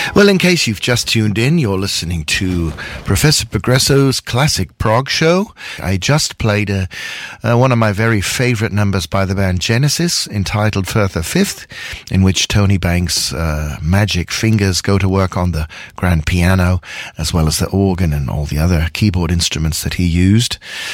Well, in case you've just tuned in, you're listening to Professor Progresso's Classic Prog Show. I just played one of my very favorite numbers by the band Genesis, entitled Further Fifth, in which Tony Banks' magic fingers go to work on the grand piano, as well as the organ and all the other keyboard instruments that he used.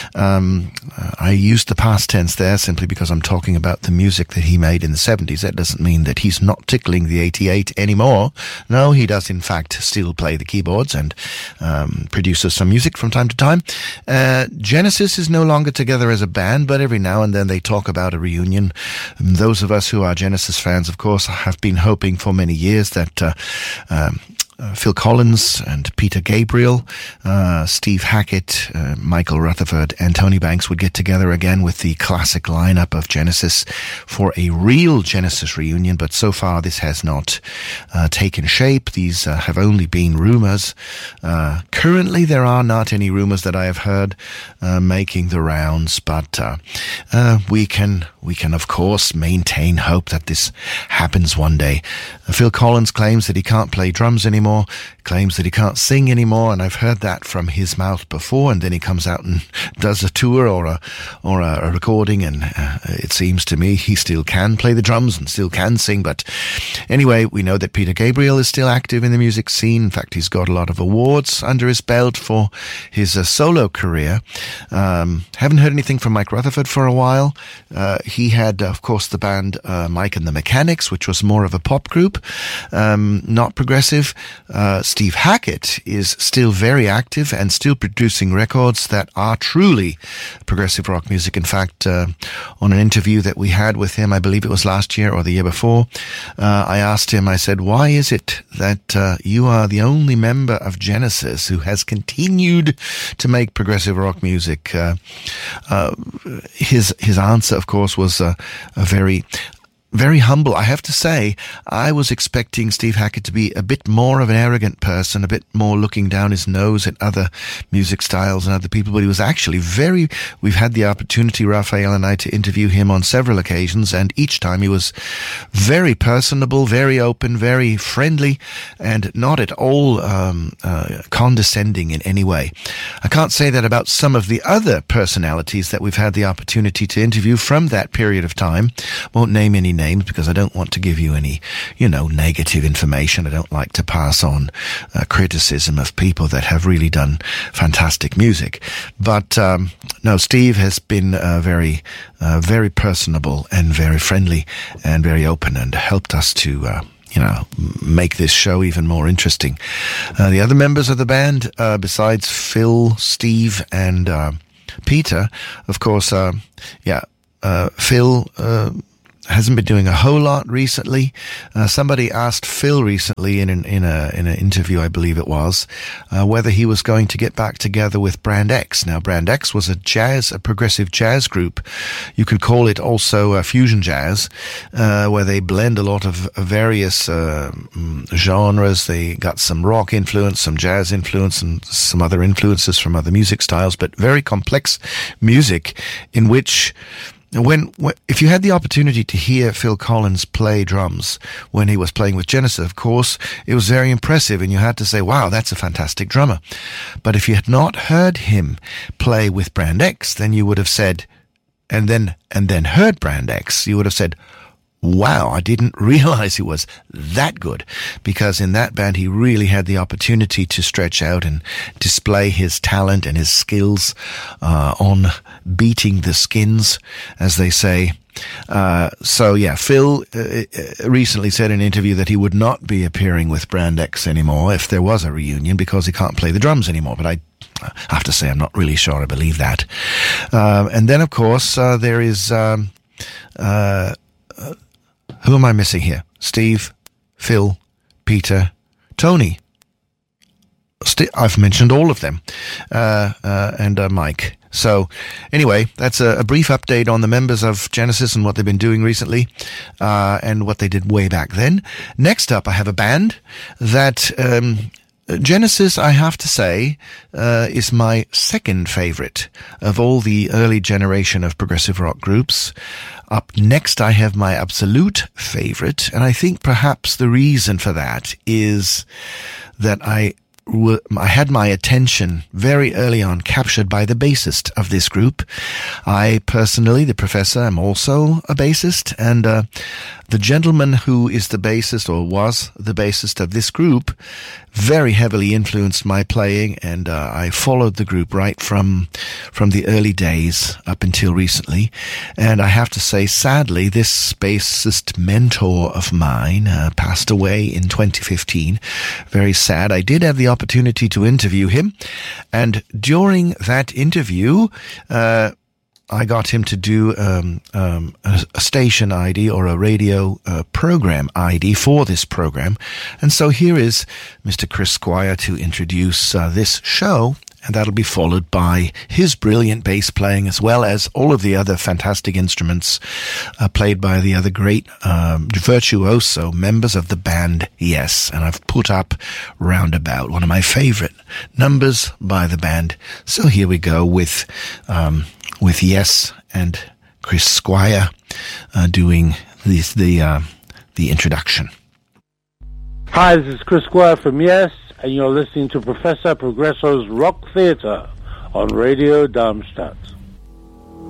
I used the past tense there simply because I'm talking about the music that he made in the 70s. That doesn't mean that he's not tickling the 88 anymore. No, he does in fact still play the keyboards and produces some music from time to time. Genesis is no longer together as a band, but every now and then they talk about a reunion. Those of us who are Genesis fans, of course, have been hoping for many years that Phil Collins and Peter Gabriel, Steve Hackett, Michael Rutherford and Tony Banks would get together again with the classic lineup of Genesis for a real Genesis reunion, but so far this has not taken shape. These have only been rumors. Currently there are not any rumors that I have heard making the rounds, but we can of course maintain hope that this happens one day. Phil Collins claims that he can't play drums anymore, claims that he can't sing anymore, and I've heard that from his mouth before, and then he comes out and does a tour or a recording, and it seems to me he still can play the drums and still can sing. But anyway, we know that Peter Gabriel is still active in the music scene. In fact, he's got a lot of awards under his belt for his solo career. Haven't heard anything from Mike Rutherford for a while. He had, of course, the band Mike and the Mechanics, which was more of a pop group, not progressive. Steve Hackett is still very active and still producing records that are truly progressive rock music. In fact, on an interview that we had with him, I believe it was last year or the year before, I asked him, I said, why is it that you are the only member of Genesis who has continued to make progressive rock music? His answer, of course, was a very humble. I have to say, I was expecting Steve Hackett to be a bit more of an arrogant person, a bit more looking down his nose at other music styles and other people, but he was actually we've had the opportunity, Raphael and I, to interview him on several occasions, and each time he was very personable, very open, very friendly, and not at all condescending in any way. I can't say that about some of the other personalities that we've had the opportunity to interview from that period of time. Won't name any names because I don't want to give you any, negative information. I don't like to pass on criticism of people that have really done fantastic music. But no, Steve has been very personable and very friendly and very open, and helped us to make this show even more interesting. The other members of the band, besides Phil, Steve, and Peter, of course, Phil hasn't been doing a whole lot recently. Somebody asked Phil recently in an interview, I believe it was, whether he was going to get back together with Brand X. Now, Brand X was a progressive jazz group. You could call it also fusion jazz, where they blend a lot of various genres. They got some rock influence, some jazz influence, and some other influences from other music styles, but very complex music in which if you had the opportunity to hear Phil Collins play drums when he was playing with Genesis, of course, it was very impressive, and you had to say, wow, that's a fantastic drummer. But if you had not heard him play with Brand X, then you would have said, and then heard Brand X, you would have said, wow, I didn't realize he was that good, because in that band he really had the opportunity to stretch out and display his talent and his skills on beating the skins, as they say. Phil recently said in an interview that he would not be appearing with Brand X anymore if there was a reunion, because he can't play the drums anymore. But I have to say I'm not really sure I believe that. And then, of course, there is... who am I missing here? Steve, Phil, Peter, Tony. I've mentioned all of them. And Mike. So anyway, that's a brief update on the members of Genesis and what they've been doing recently, and what they did way back then. Next up, I have a band that Genesis, I have to say, is my second favorite of all the early generation of progressive rock groups. Up next, I have my absolute favorite, and I think perhaps the reason for that is that I had my attention very early on captured by the bassist of this group. I personally, the professor, am also a bassist, and the gentleman who is the bassist, or was the bassist of this group, very heavily influenced my playing, and I followed the group right from the early days up until recently. And I have to say, sadly, this bassist mentor of mine passed away in 2015. Very sad. I did have the opportunity to interview him, and during that interview, I got him to do a station ID or a radio program ID for this program. And so here is Mr. Chris Squire to introduce this show, and that'll be followed by his brilliant bass playing, as well as all of the other fantastic instruments played by the other great virtuoso members of the band Yes. And I've put up Roundabout, one of my favorite numbers by the band. So here we go with Yes and Chris Squire doing the introduction. Hi, this is Chris Squire from Yes, and you're listening to Professor Progresso's Rock Theatre on Radio Darmstadt.